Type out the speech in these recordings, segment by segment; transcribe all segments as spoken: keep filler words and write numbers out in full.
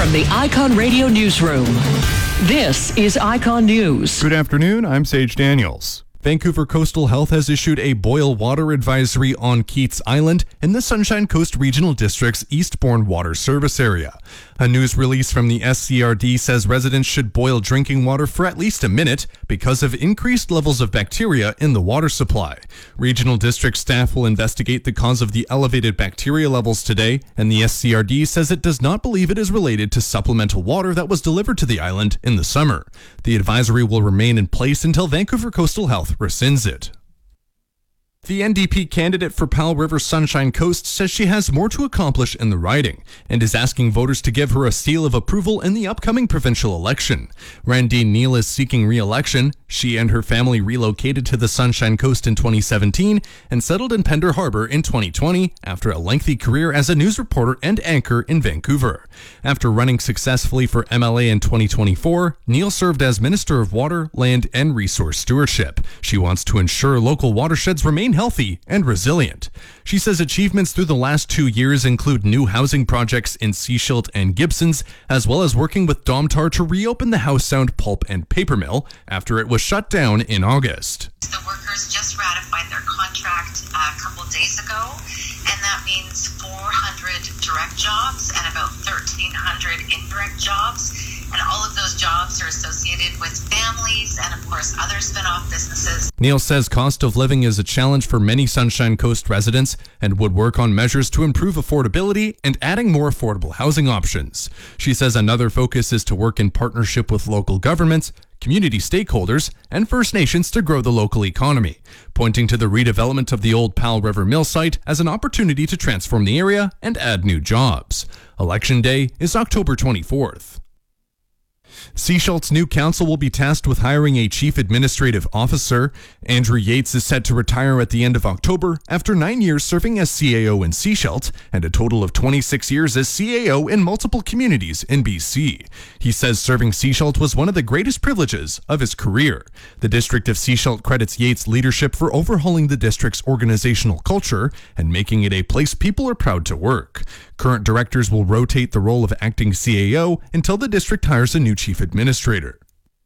from the Icon Radio Newsroom, this is Icon News. Good afternoon, I'm Sage Daniels. Vancouver Coastal Health has issued a boil water advisory on Keats Island in the Sunshine Coast Regional District's Eastbourne Water Service area. A news release from the S C R D says residents should boil drinking water for at least a minute because of increased levels of bacteria in the water supply. Regional District staff will investigate the cause of the elevated bacteria levels today, and the S C R D says it does not believe it is related to supplemental water that was delivered to the island in the summer. The advisory will remain in place until Vancouver Coastal Health rescinds it. The N D P candidate for Powell River Sunshine Coast says she has more to accomplish in the riding and is asking voters to give her a seal of approval in the upcoming provincial election. Randine Neal is seeking re-election. She and her family relocated to the Sunshine Coast in twenty seventeen and settled in Pender Harbor in twenty twenty after a lengthy career as a news reporter and anchor in Vancouver. After running successfully for M L A in twenty twenty-four, Neal served as Minister of Water, Land and Resource Stewardship. She wants to ensure local watersheds remain healthy and resilient. She says achievements through the last two years include new housing projects in Seashilt and Gibsons, as well as working with Domtar to reopen the House Sound pulp and paper mill after it was shut down in August. The workers just ratified their contract a couple days ago, and that means four hundred direct jobs and about thirteen hundred indirect jobs. And all of those jobs are associated with families and, of course, other spin-off businesses. Neal says cost of living is a challenge for many Sunshine Coast residents and would work on measures to improve affordability and adding more affordable housing options. She says another focus is to work in partnership with local governments, community stakeholders, and First Nations to grow the local economy, pointing to the redevelopment of the old Powell River Mill site as an opportunity to transform the area and add new jobs. Election Day is October twenty-fourth. Seashilt's new council will be tasked with hiring a chief administrative officer. Andrew Yates is set to retire at the end of October after nine years serving as C A O in Seashilt and a total of twenty-six years as C A O in multiple communities in B C. He says serving Seashilt was one of the greatest privileges of his career. The District of Seashilt credits Yates' leadership for overhauling the district's organizational culture and making it a place people are proud to work. Current directors will rotate the role of acting C A O until the district hires a new chief administrator.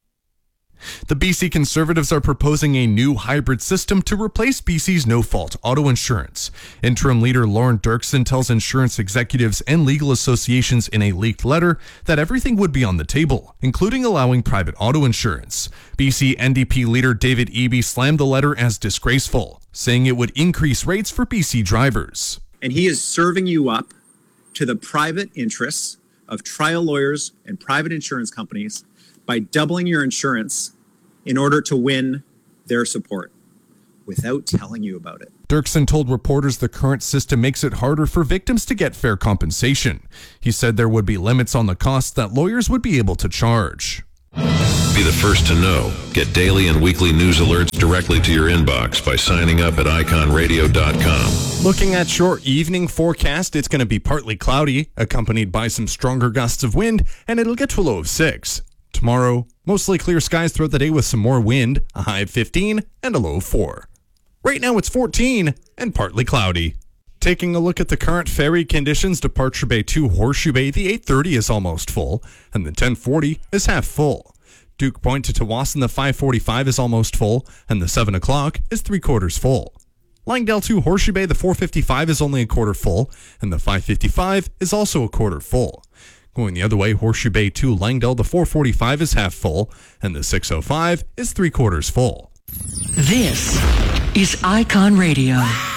The B C Conservatives are proposing a new hybrid system to replace B C's no-fault auto insurance. Interim leader Lauren Dirksen tells insurance executives and legal associations in a leaked letter that everything would be on the table, including allowing private auto insurance. B C N D P leader David Eby slammed the letter as disgraceful, saying it would increase rates for B C drivers. And he is serving you up to the private interests of trial lawyers and private insurance companies by doubling your insurance in order to win their support without telling you about it. Dirksen told reporters the current system makes it harder for victims to get fair compensation. He said there would be limits on the costs that lawyers would be able to charge. Be the first to know. Get daily and weekly news alerts directly to your inbox by signing up at icon radio dot com. Looking at your evening forecast, it's going to be partly cloudy, accompanied by some stronger gusts of wind, and it'll get to a low of six. Tomorrow, mostly clear skies throughout the day with some more wind, a high of fifteen and a low of four. Right now it's fourteen and partly cloudy. Taking a look at the current ferry conditions, Departure Bay to Horseshoe Bay, the eight thirty is almost full, and the ten forty is half full. Duke Point to Tawasin, the five forty-five is almost full, and the seven o'clock is three quarters full. Langdale to Horseshoe Bay, the four fifty-five is only a quarter full, and the five fifty-five is also a quarter full. Going the other way, Horseshoe Bay to Langdale, the four forty-five is half full, and the six oh five is three quarters full. This is Icon Radio.